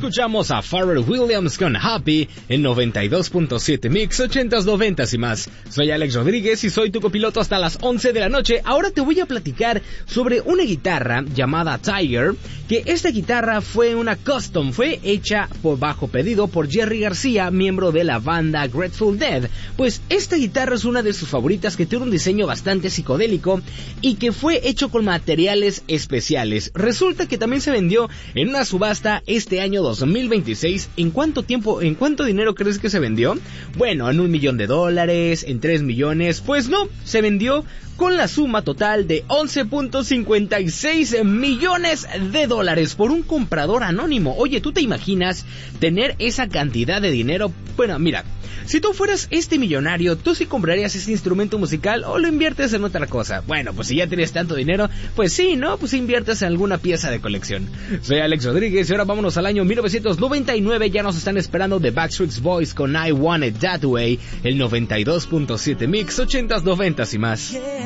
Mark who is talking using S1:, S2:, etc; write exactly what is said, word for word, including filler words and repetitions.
S1: Escuchamos a Pharrell Williams con Happy en noventa y dos punto siete Mix, ochentas, noventas y más. Soy Alex Rodríguez y soy tu copiloto hasta las once de la noche. Ahora te voy a platicar sobre una guitarra llamada Tiger, que esta guitarra fue una custom, fue hecha por bajo pedido por Jerry García, miembro de la banda Grateful Dead. Pues esta guitarra es una de sus favoritas, que tiene un diseño bastante psicodélico y que fue hecho con materiales especiales. Resulta que también se vendió en una subasta este año dos mil veintiséis. ¿En cuánto tiempo, en cuánto dinero crees que se vendió? Bueno, en un millón de dólares, en tres millones. Pues no, se vendió con la suma total de once punto cincuenta y seis millones de dólares por un comprador anónimo. Oye, ¿tú te imaginas tener esa cantidad de dinero? Bueno, mira, si tú fueras este millonario, ¿tú sí comprarías este instrumento musical o lo inviertes en otra cosa? Bueno, pues si ya tienes tanto dinero, pues sí, ¿no? Pues inviertes en alguna pieza de colección. Soy Alex Rodríguez y ahora vámonos al año mil novecientos noventa y nueve. Ya nos están esperando The Backstreet Boys con I Want It That Way, el noventa y dos punto siete Mix, ochentas, noventas y más.